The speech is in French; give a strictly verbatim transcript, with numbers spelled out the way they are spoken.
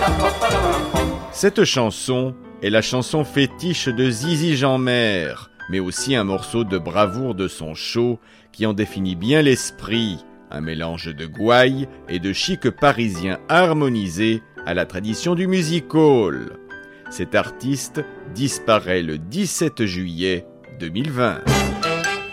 Cette chanson est la chanson fétiche de Zizi Jeanmaire, mais aussi un morceau de bravoure de son show qui en définit bien l'esprit, un mélange de gouaille et de chic parisien harmonisé à la tradition du music-hall. Cet artiste disparaît le dix-sept juillet deux mille vingt.